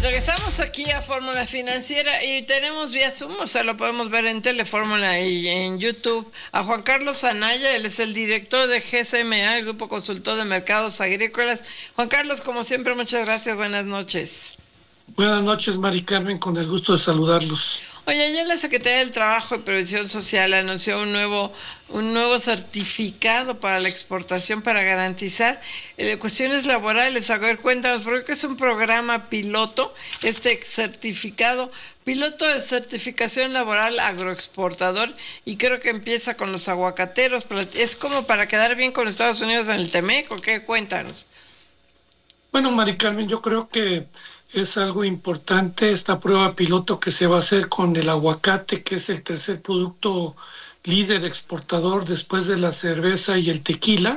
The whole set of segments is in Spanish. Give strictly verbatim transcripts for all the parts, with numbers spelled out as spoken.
Regresamos aquí a Fórmula Financiera y tenemos vía Zoom, o sea, lo podemos ver en Telefórmula y en YouTube, a Juan Carlos Anaya. Él es el director de G S M A, el Grupo Consultor de Mercados Agrícolas. Juan Carlos, como siempre, muchas gracias, buenas noches. Buenas noches, Mari Carmen, con el gusto de saludarlos. Oye, ayer la Secretaría del Trabajo y Previsión Social anunció un nuevo un nuevo certificado para la exportación para garantizar eh, cuestiones laborales. A ver, cuéntanos, porque es un programa piloto, este certificado, piloto de certificación laboral agroexportador, y creo que empieza con los aguacateros. ¿Es como para quedar bien con Estados Unidos en el Temec o qué? Cuéntanos. Bueno, Mari Carmen, yo creo que es algo importante esta prueba piloto que se va a hacer con el aguacate, que es el tercer producto líder exportador después de la cerveza y el tequila.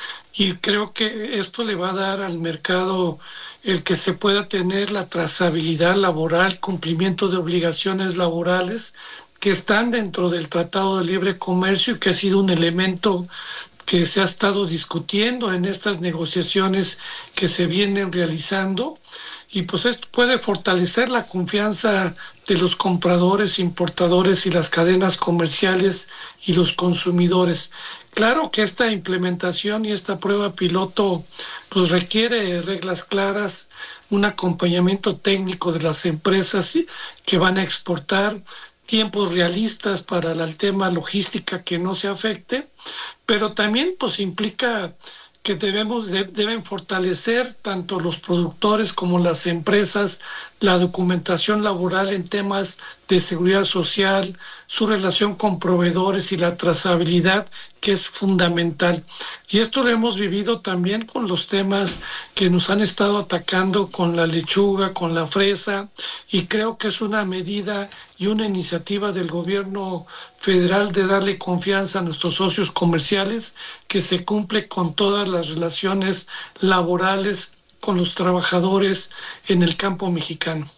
Y creo que esto le va a dar al mercado el que se pueda tener la trazabilidad laboral, cumplimiento de obligaciones laborales que están dentro del Tratado de Libre Comercio y que ha sido un elemento que se ha estado discutiendo en estas negociaciones que se vienen realizando. Y pues esto puede fortalecer la confianza de los compradores, importadores y las cadenas comerciales y los consumidores. Claro que esta implementación y esta prueba piloto pues requiere reglas claras, un acompañamiento técnico de las empresas que van a exportar, tiempos realistas para el tema logística que no se afecte, pero también pues implica que debemos de, deben fortalecer tanto los productores como las empresas la documentación laboral en temas de seguridad social, su relación con proveedores y la trazabilidad, que es fundamental. Y esto lo hemos vivido también con los temas que nos han estado atacando con la lechuga, con la fresa, y creo que es una medida y una iniciativa del gobierno federal de darle confianza a nuestros socios comerciales, que se cumple con todas las relaciones laborales con los trabajadores en el campo mexicano.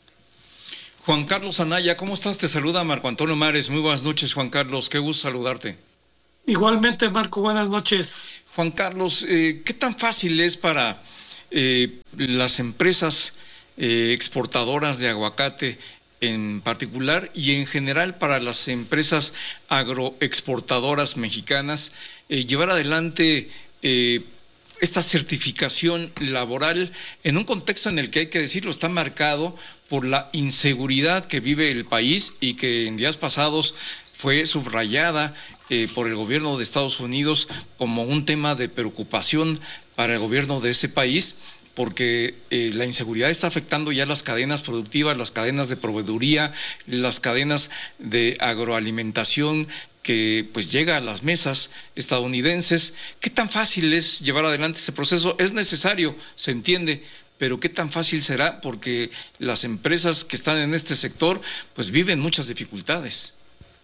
Juan Carlos Anaya, ¿cómo estás? Te saluda Marco Antonio Mares. Muy buenas noches, Juan Carlos. Qué gusto saludarte. Igualmente, Marco, buenas noches. Juan Carlos, eh, ¿qué tan fácil es para eh, las empresas eh, exportadoras de aguacate en particular y en general para las empresas agroexportadoras mexicanas eh, llevar adelante eh, esta certificación laboral en un contexto en el que, hay que decirlo, está marcado por la inseguridad que vive el país y que en días pasados fue subrayada eh, por el gobierno de Estados Unidos como un tema de preocupación para el gobierno de ese país, porque eh, la inseguridad está afectando ya las cadenas productivas, las cadenas de proveeduría, las cadenas de agroalimentación que pues llega a las mesas estadounidenses. ¿Qué tan fácil es llevar adelante este proceso? Es necesario, se entiende, pero ¿qué tan fácil será? Porque las empresas que están en este sector pues viven muchas dificultades.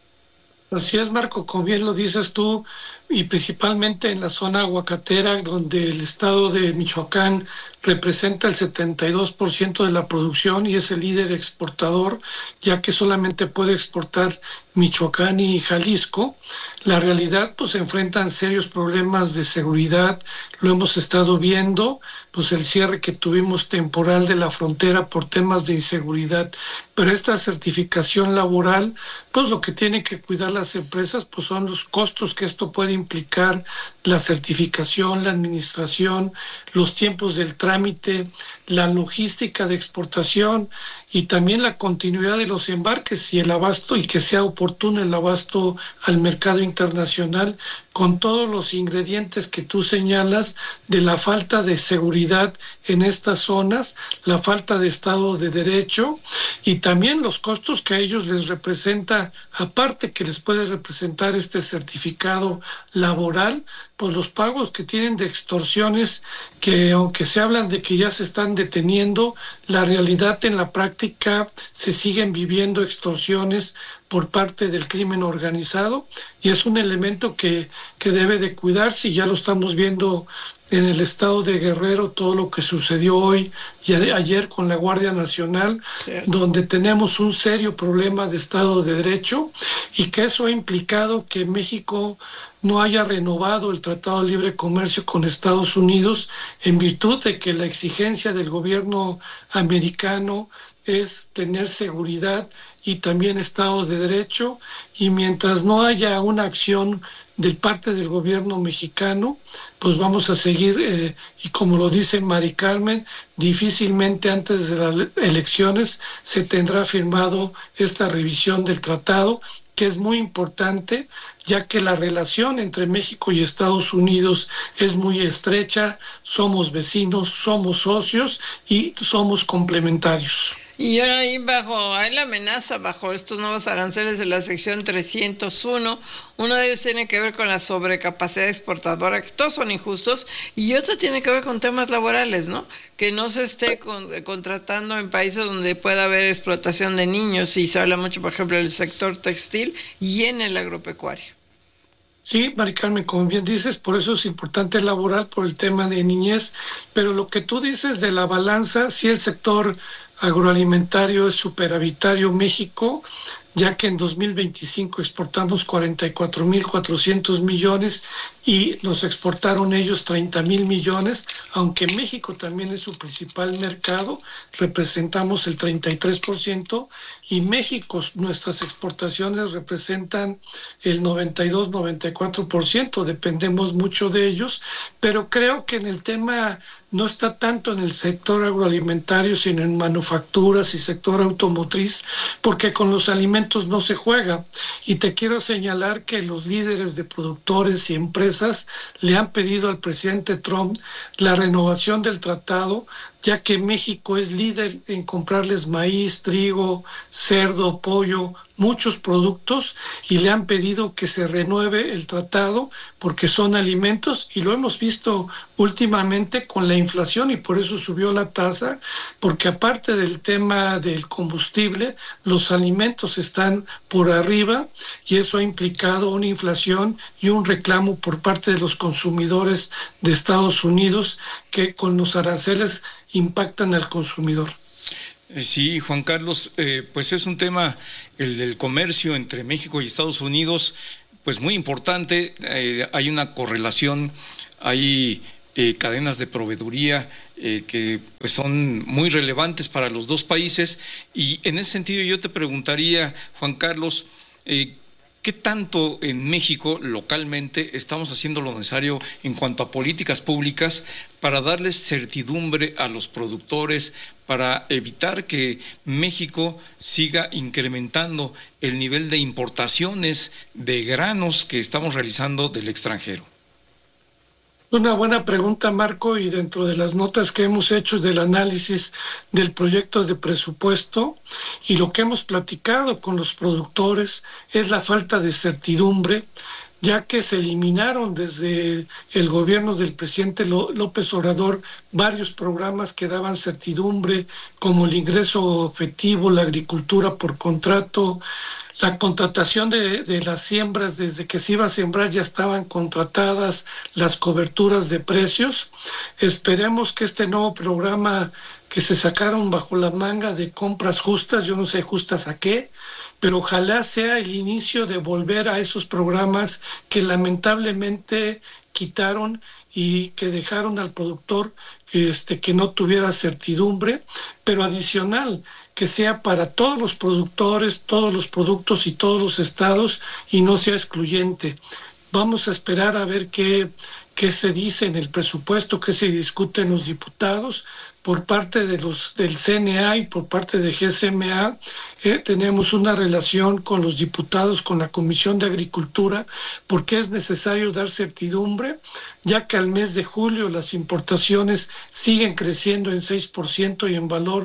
Así es, Marco, como bien lo dices tú, y principalmente en la zona aguacatera, donde el estado de Michoacán representa el setenta y dos por ciento de la producción y es el líder exportador, ya que solamente puede exportar Michoacán y Jalisco. La realidad, pues se enfrentan serios problemas de seguridad, lo hemos estado viendo, pues el cierre que tuvimos temporal de la frontera por temas de inseguridad, pero esta certificación laboral, pues lo que tienen que cuidar las empresas, pues son los costos que esto puede implicar, la certificación, la administración, los tiempos del trámite, la logística de exportación y también la continuidad de los embarques y el abasto, y que sea oportuno el abasto al mercado internacional, con todos los ingredientes que tú señalas de la falta de seguridad en estas zonas, la falta de Estado de Derecho y también los costos que a ellos les representa, aparte que les puede representar este certificado laboral, pues los pagos que tienen de extorsiones, que aunque se hablan de que ya se están deteniendo, la realidad en la práctica se siguen viviendo extorsiones por parte del crimen organizado, y es un elemento que, que debe de cuidarse, y ya lo estamos viendo en el estado de Guerrero, todo lo que sucedió hoy y a- ayer con la Guardia Nacional, Cierto. donde tenemos un serio problema de Estado de Derecho y que eso ha implicado que México no haya renovado el Tratado de Libre Comercio con Estados Unidos en virtud de que la exigencia del gobierno americano es tener seguridad y también Estado de Derecho, y mientras no haya una acción de parte del gobierno mexicano, pues vamos a seguir, eh, y como lo dice Mari Carmen, difícilmente antes de las elecciones se tendrá firmado esta revisión del tratado, que es muy importante, ya que la relación entre México y Estados Unidos es muy estrecha, somos vecinos, somos socios y somos complementarios. Y ahora ahí bajo, hay la amenaza bajo estos nuevos aranceles de la sección trescientos uno. Uno de ellos tiene que ver con la sobrecapacidad exportadora, que todos son injustos, y otro tiene que ver con temas laborales, ¿no? Que no se esté con, eh, contratando en países donde pueda haber explotación de niños, y se habla mucho, por ejemplo, del sector textil y en el agropecuario. Sí, Mari Carmen, como bien dices, por eso es importante elaborar por el tema de niñez, pero lo que tú dices de la balanza, sí el sector agroalimentario es superavitario México, ya que en dos mil veinticinco exportamos cuarenta y cuatro mil cuatrocientos millones y nos exportaron ellos treinta mil millones, aunque México también es su principal mercado, representamos el treinta y tres por ciento y México, nuestras exportaciones representan el noventa y dos, noventa y cuatro por ciento, dependemos mucho de ellos, pero creo que en el tema no está tanto en el sector agroalimentario, sino en manufacturas y sector automotriz, porque con los alimentos no se juega. Y te quiero señalar que los líderes de productores y empresas le han pedido al presidente Trump la renovación del tratado, ya que México es líder en comprarles maíz, trigo, cerdo, pollo, muchos productos, y le han pedido que se renueve el tratado porque son alimentos, y lo hemos visto últimamente con la inflación y por eso subió la tasa, porque aparte del tema del combustible, los alimentos están por arriba y eso ha implicado una inflación y un reclamo por parte de los consumidores de Estados Unidos que con los aranceles impactan al consumidor. Eh, Sí, Juan Carlos, eh, pues es un tema, el del comercio entre México y Estados Unidos, pues muy importante. Eh, hay una correlación, hay eh, cadenas de proveeduría eh, que pues son muy relevantes para los dos países, y en ese sentido yo te preguntaría, Juan Carlos, eh, ¿qué tanto en México localmente estamos haciendo lo necesario en cuanto a políticas públicas para darles certidumbre a los productores, para evitar que México siga incrementando el nivel de importaciones de granos que estamos realizando del extranjero? Una buena pregunta, Marco, y dentro de las notas que hemos hecho del análisis del proyecto de presupuesto y lo que hemos platicado con los productores es la falta de certidumbre, ya que se eliminaron desde el gobierno del presidente López Obrador varios programas que daban certidumbre, como el ingreso efectivo, la agricultura por contrato, la contratación de, de las siembras, desde que se iba a sembrar ya estaban contratadas las coberturas de precios. Esperemos que este nuevo programa que se sacaron bajo la manga de compras justas, yo no sé justas a qué, pero ojalá sea el inicio de volver a esos programas que lamentablemente quitaron y que dejaron al productor este, que no tuviera certidumbre, pero adicional, que sea para todos los productores, todos los productos y todos los estados y no sea excluyente. Vamos a esperar a ver qué, qué se dice en el presupuesto, qué se discute en los diputados. Por parte de los del C N A y por parte de G S M A, eh, tenemos una relación con los diputados, con la Comisión de Agricultura, porque es necesario dar certidumbre, ya que al mes de julio las importaciones siguen creciendo en seis por ciento y en valor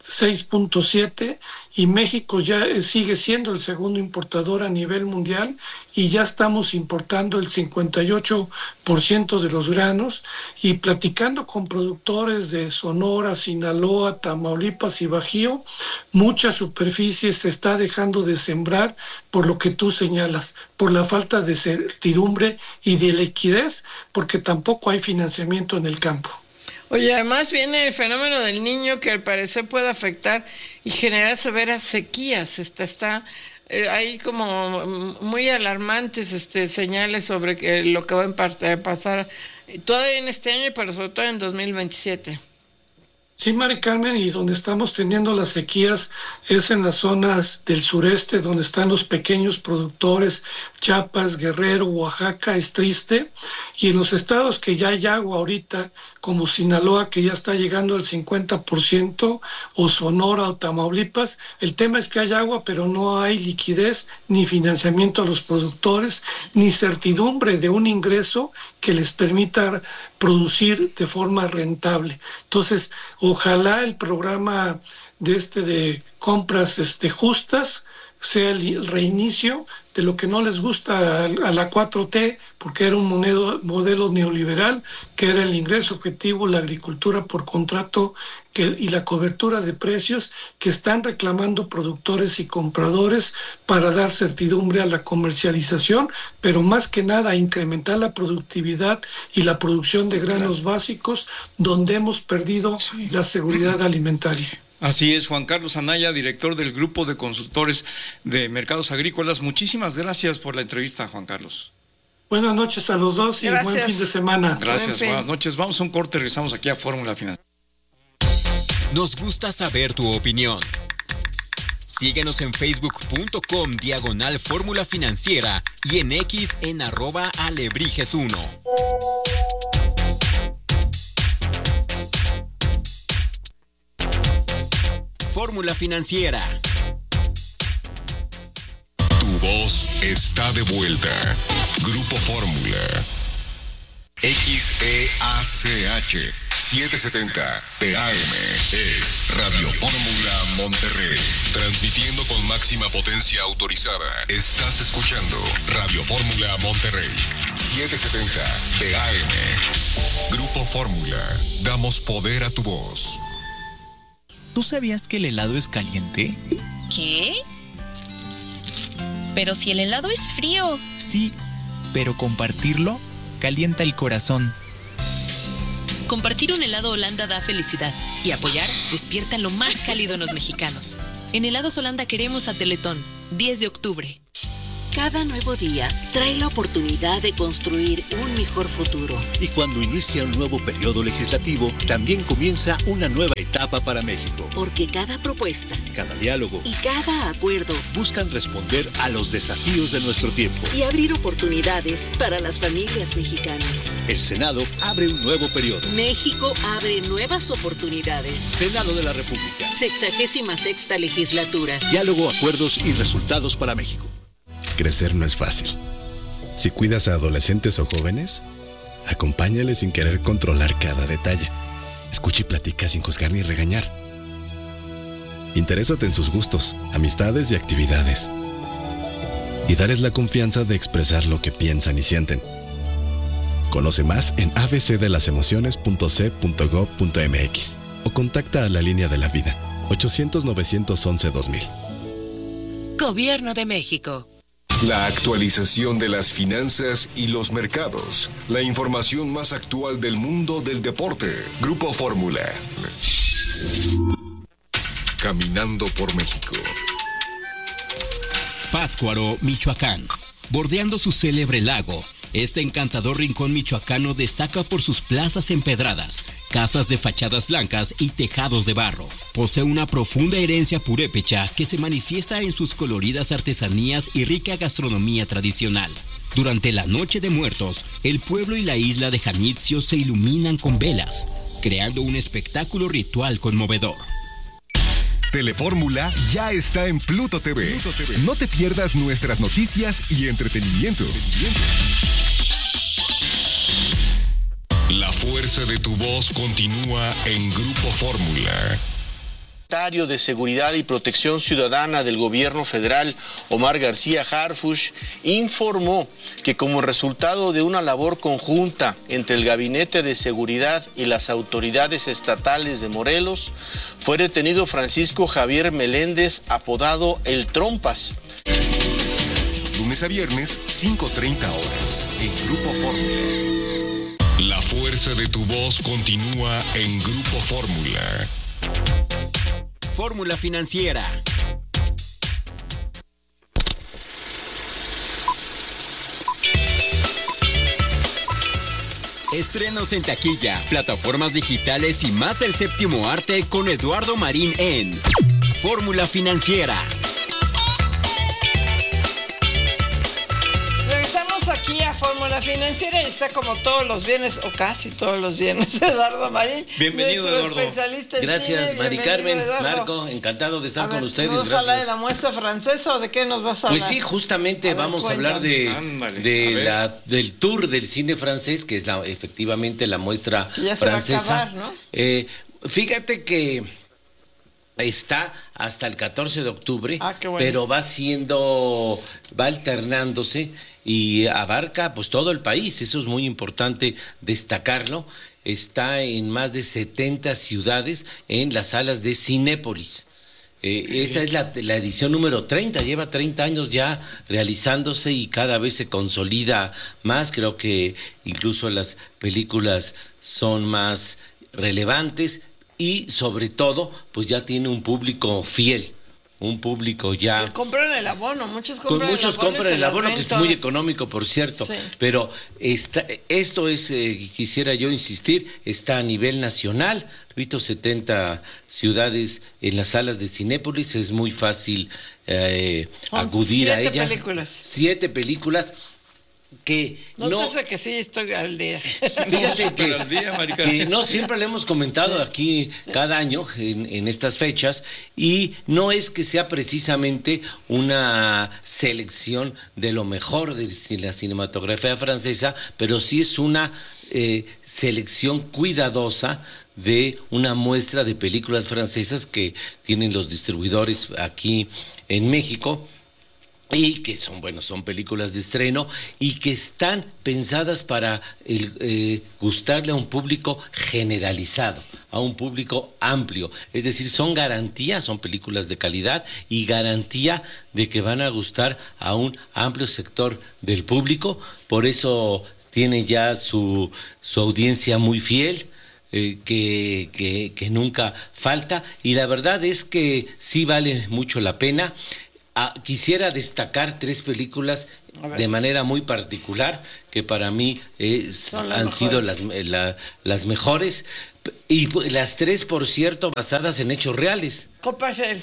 seis punto siete, y México ya sigue siendo el segundo importador a nivel mundial y ya estamos importando el cincuenta y ocho por ciento de los granos. Y platicando con productores de Sonora, Sinaloa, Tamaulipas y Bajío, mucha superficie se está dejando de sembrar por lo que tú señalas, por la falta de certidumbre y de liquidez, porque tampoco hay financiamiento en el campo. Oye, además viene el fenómeno del Niño, que al parecer puede afectar y generar severas sequías. Está, está eh, hay como muy alarmantes este, señales sobre que lo que va a pasar todavía en este año, pero sobre todo en dos mil veintisiete. Sí, Mari Carmen, y donde estamos teniendo las sequías es en las zonas del sureste, donde están los pequeños productores, Chiapas, Guerrero, Oaxaca, es triste, y en los estados que ya hay agua ahorita, como Sinaloa, que ya está llegando al cincuenta por ciento, o Sonora o Tamaulipas, el tema es que hay agua, pero no hay liquidez, ni financiamiento a los productores, ni certidumbre de un ingreso que les permita producir de forma rentable. Entonces, ojalá el programa de este de compras este, justas sea el reinicio de lo que no les gusta a, a la cuatro T, porque era un modelo, modelo neoliberal, que era el ingreso objetivo, la agricultura por contrato que, y la cobertura de precios que están reclamando productores y compradores para dar certidumbre a la comercialización, pero más que nada incrementar la productividad y la producción de granos claro. básicos, donde hemos perdido sí. la seguridad alimentaria. Así es, Juan Carlos Anaya, director del Grupo de Consultores de Mercados Agrícolas. Muchísimas gracias por la entrevista, Juan Carlos. Buenas noches a los dos y gracias. Buen fin de semana. Gracias, buenas noches. Vamos a un corte, regresamos aquí a Fórmula Financiera. Nos gusta saber tu opinión. Síguenos en facebook.com diagonal Fórmula Financiera y en X en arroba alebrijes uno. Fórmula Financiera. Tu voz está de vuelta. Grupo Fórmula. X E A C H setecientos setenta T A M es Radio Fórmula Monterrey. Transmitiendo con máxima potencia autorizada. Estás escuchando Radio Fórmula Monterrey. setecientos setenta T A M. Grupo Fórmula. Damos poder a tu voz. ¿Tú sabías que el helado es caliente? ¿Qué? Pero si el helado es frío. Sí, pero compartirlo calienta el corazón. Compartir un helado Holanda da felicidad y apoyar despierta lo más cálido en los mexicanos. En Helados Holanda queremos a Teletón, diez de octubre. Cada nuevo día trae la oportunidad de construir un mejor futuro. Y cuando inicia un nuevo periodo legislativo, también comienza una nueva etapa para México. Porque cada propuesta, cada diálogo y cada acuerdo buscan responder a los desafíos de nuestro tiempo y abrir oportunidades para las familias mexicanas. El Senado abre un nuevo periodo. México abre nuevas oportunidades. Senado de la República. Sexagésima sexta legislatura. Diálogo, acuerdos y resultados para México. Crecer no es fácil. Si cuidas a adolescentes o jóvenes, acompáñales sin querer controlar cada detalle. Escucha y platica sin juzgar ni regañar. Interésate en sus gustos, amistades y actividades. Y darles la confianza de expresar lo que piensan y sienten. Conoce más en a b c de las emociones punto c punto gob punto m x o contacta a la línea de la vida ochocientos, novecientos once, dos mil. Gobierno de México. La actualización de las finanzas y los mercados. La información más actual del mundo del deporte. Grupo Fórmula. Caminando por México. Pátzcuaro, Michoacán. Bordeando su célebre lago, este encantador rincón michoacano destaca por sus plazas empedradas, casas de fachadas blancas y tejados de barro. Posee una profunda herencia purépecha que se manifiesta en sus coloridas artesanías y rica gastronomía tradicional. Durante la Noche de Muertos, el pueblo y la isla de Janitzio se iluminan con velas, creando un espectáculo ritual conmovedor. Telefórmula ya está en Pluto T V. Pluto T V. No te pierdas nuestras noticias y entretenimiento. La fuerza de tu voz continúa en Grupo Fórmula. secretario de Seguridad y Protección Ciudadana del Gobierno Federal, Omar García Harfuch, informó que como resultado de una labor conjunta entre el Gabinete de Seguridad y las autoridades estatales de Morelos, fue detenido Francisco Javier Meléndez, apodado El Trompas. Lunes a viernes, cinco treinta horas, en Grupo Fórmula. La fuerza de tu voz continúa en Grupo Fórmula. Fórmula Financiera. Estrenos en taquilla, plataformas digitales y más del séptimo arte con Eduardo Marín en Fórmula Financiera. Regresamos aquí a Fórmula Financiera y está como todos los viernes, o casi todos los viernes, Eduardo Marín. Bienvenido, Eduardo. Especialista en Gracias, cine. Mari Carmen, Eduardo. Marco, encantado de estar A con ver, ustedes. ¿nos vas Gracias. a hablar de la muestra francesa o de qué nos vas a hablar? Pues sí, justamente A ver, vamos a hablar de, Ándale, de a ver. la, del tour del cine francés, que es la, efectivamente la muestra Que ya se va a francesa. acabar, ¿no? Eh, fíjate que está hasta el catorce de octubre, Ah, qué bueno. pero va siendo, va alternándose y abarca pues todo el país. Eso es muy importante destacarlo. Está en más de setenta ciudades en las salas de Cinépolis. Eh, esta es la, la edición número treinta, lleva treinta años ya realizándose y cada vez se consolida más. Creo que incluso las películas son más relevantes y sobre todo pues ya tiene un público fiel, un público ya... Que compran el abono, muchos Con compran muchos el abono. y compran se el las abono, ven que es muy todas. económico, por cierto. Sí. Pero está, esto es, eh, quisiera yo insistir, está a nivel nacional. Repito, setenta ciudades en las salas de Cinépolis. Es muy fácil eh, Son acudir a siete ella. películas. Siete películas que No, no... te sé que sí, estoy al día. Fíjate súper que, al día, Mari Carmen. que no siempre le hemos comentado aquí cada año en, en estas fechas, y no es que sea precisamente una selección de lo mejor de la cinematografía francesa, pero sí es una eh, selección cuidadosa de una muestra de películas francesas que tienen los distribuidores aquí en México. Y que son, bueno, son películas de estreno y que están pensadas para el, eh, gustarle a un público generalizado, a un público amplio. Es decir, son garantía, son películas de calidad y garantía de que van a gustar a un amplio sector del público. Por eso tiene ya su, su audiencia muy fiel. Eh, que, que, que nunca falta, y la verdad es que sí vale mucho la pena. Ah, quisiera destacar tres películas de manera muy particular que para mí eh, han mejores. sido las, la, las mejores, y las tres, por cierto, basadas en hechos reales. Copa Shell.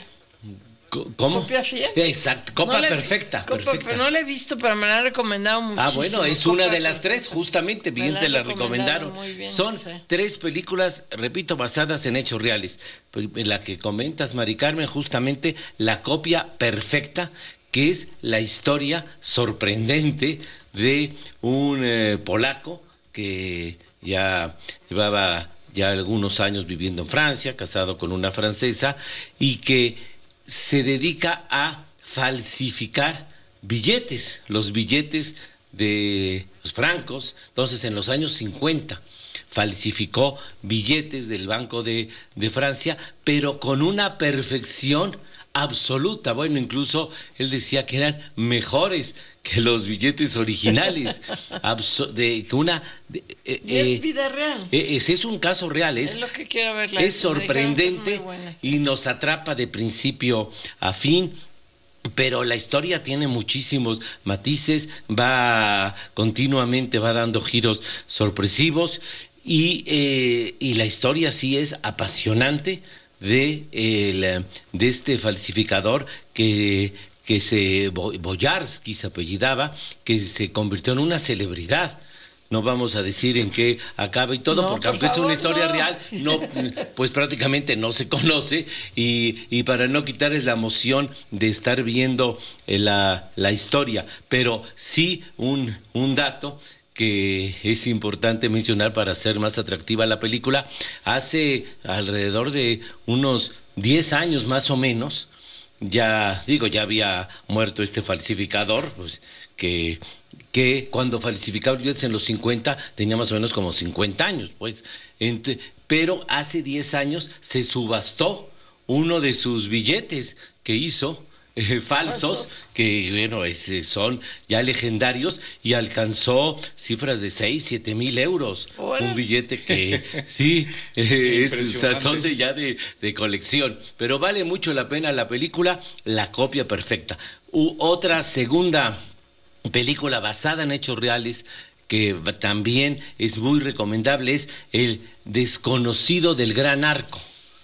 ¿Cómo? ¿Copia fiel? Exacto, Copa No le- perfecta, Copa- perfecta. Pero no la he visto, pero me la han recomendado muchísimo. Ah, bueno, es Copa una de las perfecta. tres, justamente, Me bien la te han la recomendado recomendaron. muy bien, Son sí. tres películas, repito, basadas en hechos reales. La que comentas, Mari Carmen, justamente la copia perfecta, que es la historia sorprendente de un eh, polaco que ya llevaba ya algunos años viviendo en Francia, casado con una francesa, y que se dedica a falsificar billetes, los billetes de los francos. Entonces, en los años cincuenta falsificó billetes del Banco de, de Francia, pero con una perfección absoluta. Bueno, incluso él decía que eran mejores que los billetes originales. Abso- de que una de, eh, Y es eh, vida real. eh, ese es un caso real, es, Es lo que quiero ver. la- es me dijeron que sorprendente es muy buena. y nos atrapa de principio a fin. Pero la historia tiene muchísimos matices, va continuamente, va dando giros sorpresivos, y, eh, y la historia sí es apasionante de, el, de este falsificador que, que se, Boyarsky se apellidaba, que se convirtió en una celebridad. No vamos a decir en qué acaba y todo, No, porque por aunque favor, es una historia no. real, no, pues prácticamente no se conoce, y, y para no quitarles la emoción de estar viendo eh, la, la historia, pero sí un, un dato que es importante mencionar para hacer más atractiva la película. Hace alrededor de unos diez años más o menos, ya digo, ya había muerto este falsificador, pues que, que cuando falsificaba billetes en los cincuenta tenía más o menos como cincuenta años, pues, ent- pero hace diez años se subastó uno de sus billetes que hizo, eh, falsos, que bueno, es, son ya legendarios, y alcanzó cifras de seis, siete mil euros. ¡Hola! Un billete que sí, eh, es, o sea, son de, ya de, de colección, pero vale mucho la pena la película, La copia perfecta. U, otra segunda película basada en hechos reales que también es muy recomendable es El desconocido del Gran Arco.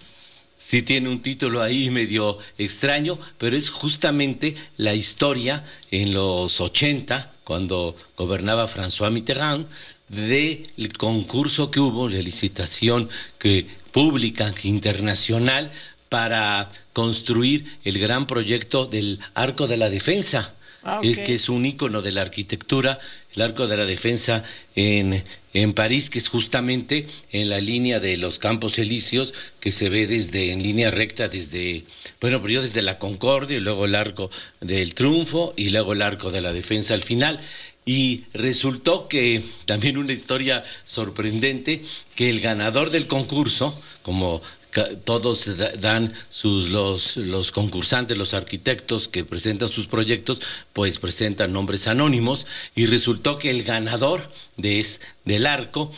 Sí tiene un título ahí medio extraño, pero es justamente la historia en los ochenta, cuando gobernaba François Mitterrand, del concurso que hubo, la licitación que, pública, internacional, para construir el gran proyecto del Arco de la Defensa. Ah, okay. es, que es un ícono de la arquitectura, el Arco de la Defensa en, en París, que es justamente en la línea de los Campos Elíseos, que se ve desde en línea recta, desde, bueno, primero desde la Concordia, y luego el Arco del Triunfo, y luego el Arco de la Defensa al final. Y resultó que, también una historia sorprendente, que el ganador del concurso, como todos dan sus los los concursantes, los arquitectos que presentan sus proyectos, pues presentan nombres anónimos, y resultó que el ganador de es, del arco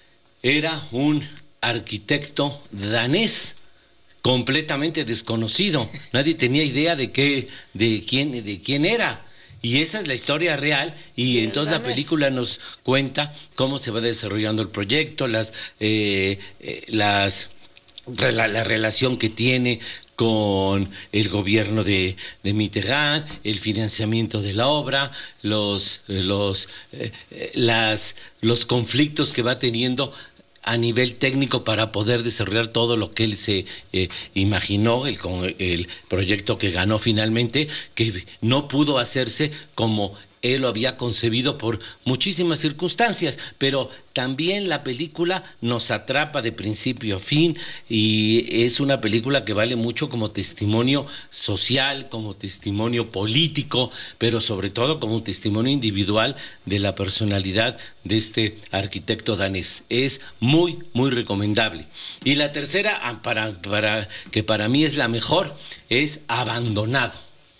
era un arquitecto danés completamente desconocido. Nadie tenía idea de qué, de quién, de quién era. Y esa es la historia real, y entonces la película nos cuenta cómo se va desarrollando el proyecto, las eh, eh, las La, la relación que tiene con el gobierno de, de Mitterrand, el financiamiento de la obra, los, los, eh, las, los conflictos que va teniendo a nivel técnico para poder desarrollar todo lo que él se eh, imaginó, el, el proyecto que ganó finalmente, que no pudo hacerse como él lo había concebido por muchísimas circunstancias, pero también la película nos atrapa de principio a fin, y es una película que vale mucho como testimonio social, como testimonio político, pero sobre todo como un testimonio individual de la personalidad de este arquitecto danés. Es muy, muy recomendable. Y la tercera, para, para, que para mí es la mejor, es Abandonado.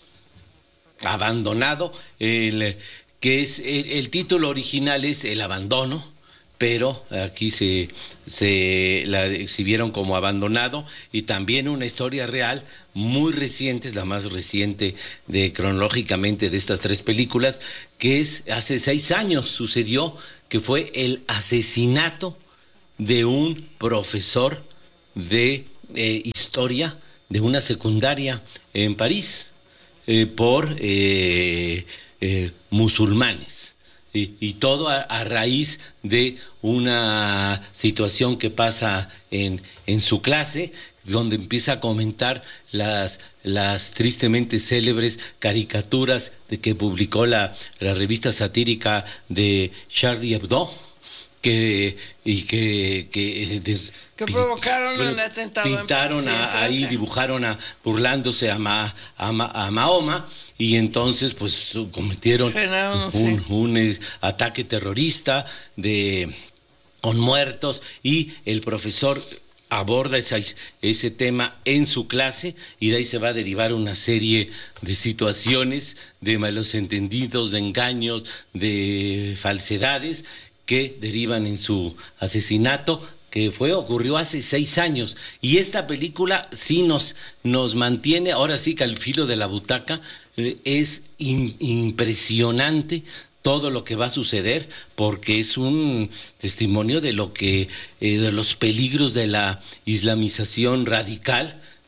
Abandonado, el, que es el, el título original es El abandono, pero aquí se, se la exhibieron como Abandonado, y también una historia real muy reciente, es la más reciente de cronológicamente de estas tres películas, que es hace seis años sucedió, que fue el asesinato de un profesor de eh, historia de una secundaria en París. Eh, por eh, eh, musulmanes, y, y todo a, a raíz de una situación que pasa en, en su clase, donde empieza a comentar las, las tristemente célebres caricaturas de que publicó la, la revista satírica de Charlie Hebdo, que y que que, des, que provocaron pin, un atentado, pintaron en, a, ahí dibujaron a burlándose a, Ma, a, Ma, a Mahoma, y entonces pues cometieron Genero, un, sí. un, un ataque terrorista de con muertos, y el profesor aborda esa, ese tema en su clase, y de ahí se va a derivar una serie de situaciones, de malos entendidos, de engaños, de falsedades, que derivan en su asesinato, que fue ocurrió hace seis años. Y esta película sí nos, nos mantiene, ahora sí que al filo de la butaca. Es in, impresionante todo lo que va a suceder, porque es un testimonio de lo que, eh, de los peligros de la islamización radical,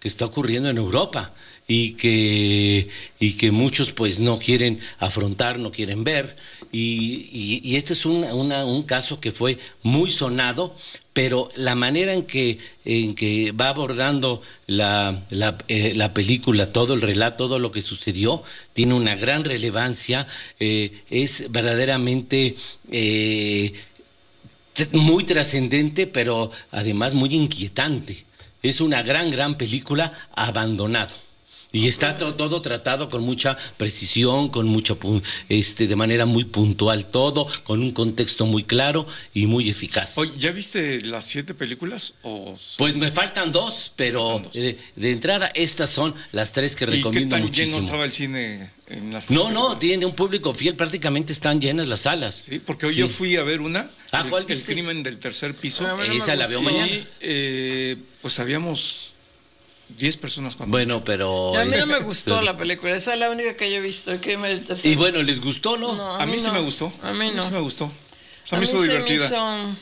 que está ocurriendo en Europa y que, y que muchos pues no quieren afrontar, no quieren ver. Y, y, y este es un, una, un caso que fue muy sonado, pero la manera en que, en que va abordando la, la, eh, la película, todo el relato, todo lo que sucedió, tiene una gran relevancia, eh, es verdaderamente eh, muy trascendente, pero además muy inquietante. Es una gran, gran película, Abandonado. Y está to- todo tratado con mucha precisión, con mucha este, de manera muy puntual todo, con un contexto muy claro y muy eficaz. Oye, ¿ya viste las siete películas? O... Pues me faltan dos, pero faltan dos. De, de entrada estas son las tres que recomiendo muchísimo. ¿Y qué tan lleno estaba el cine en las No, películas? No, tiene un público fiel, prácticamente están llenas las salas. Sí, porque hoy sí. yo fui a ver una, ah, el, ¿cuál el viste? crimen del tercer piso. Ah, bueno, esa la veo mañana. Y eh, pues habíamos diez personas cuando... Bueno, mucho. Pero... A mí no me gustó la película, esa es la única que yo he visto, el crimen del tercer. Y bueno, ¿les gustó, no? no a, a mí, mí no. sí me gustó. A mí no. A mí sí me gustó. O sea, a mí mí hizo se divertida. Me hizo,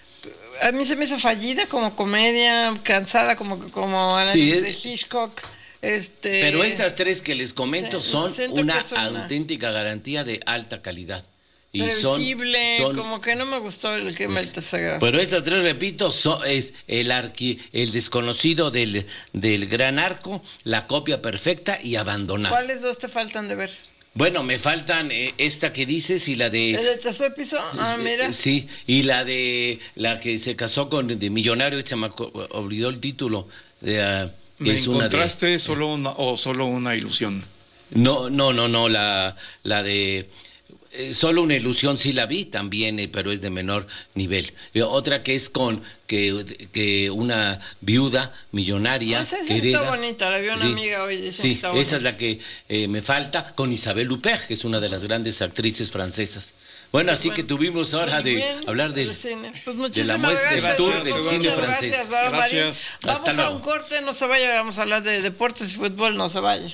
a mí se me hizo fallida como comedia, cansada como, como análisis sí, de Hitchcock. Este, pero estas tres que les comento sí, son una, una auténtica garantía de alta calidad. Y previsible, son, son, como que no me gustó el que me tercer. Pero estas tres, repito, son, es el arqui, el desconocido del, del gran arco, la copia perfecta y Abandonado. ¿Cuáles dos te faltan de ver? Bueno, me faltan eh, esta que dices y la de... ¿El del tercer piso? Ah, mira. Sí, y la de la que se casó con de Millonario, se me olvidó el título. De, uh, ¿Me es encontraste una de, solo una, o solo una ilusión? No, no, no, no, la, la de... Eh, solo una ilusión sí la vi también, eh, pero es de menor nivel. Eh, otra que es con que, que una viuda millonaria. Ah, esa que está hereda, bonita, la vi una sí, amiga hoy. Dicen sí, está esa es la que eh, me falta, con Isabelle Huppert, que es una de las grandes actrices francesas. Bueno, así bueno, que tuvimos hora de bien, hablar del, pues de la muestra del tour del cine francés. Gracias. gracias. Vamos Hasta a un corte, no se vaya, vamos a hablar de deportes y fútbol, no se vaya.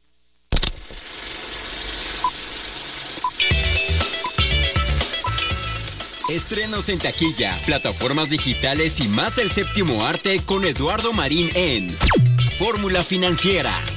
Estrenos en taquilla, plataformas digitales y más del séptimo arte con Eduardo Marín en Fórmula Financiera.